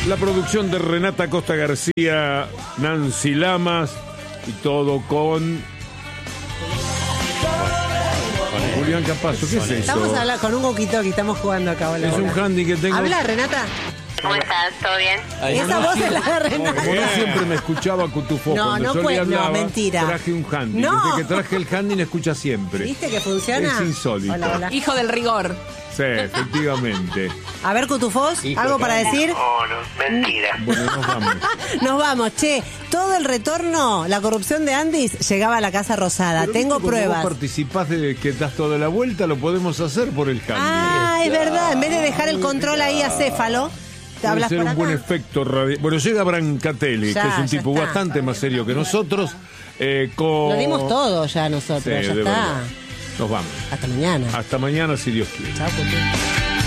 La producción de Renata Costa García, Nancy Lamas y todo con Julián Capazo. ¿Qué es eso? Estamos hablando con un walkie-talkie, estamos jugando acá. Hola, Es un hola. handy que tengo. Habla, Renata. ¿Cómo estás? ¿Todo bien? Esa voz es la de Renata. Como no siempre me escuchaba Cutufo. No, Cuando no yo puede- le hablaba, no, mentira. traje un handy. No. Desde que traje el handy me escucha siempre. ¿Viste que funciona? Es insólito. Hola, hola. Hijo del rigor. Sí, efectivamente. A ver, Cutufos, ¿algo para decir? No, no, mentira. Bueno, nos vamos. Nos vamos, che. Todo el retorno, la corrupción de Andis llegaba a la Casa Rosada. Pero Tengo viste, cuando pruebas. vos participás de que das toda la vuelta, lo podemos hacer por el handy. Ah, es verdad. En vez de dejar el control ahí a Céfalo, te Puede hablas ser por un acá. buen efecto radial. Bueno, llega Brancatelli, Ya, que es un ya tipo está. bastante más serio que nosotros. Con... Lo dimos todo ya nosotros, Sí, ya de está. verdad. Nos vamos. Hasta mañana. Hasta mañana, si Dios quiere. Chao, Cutu.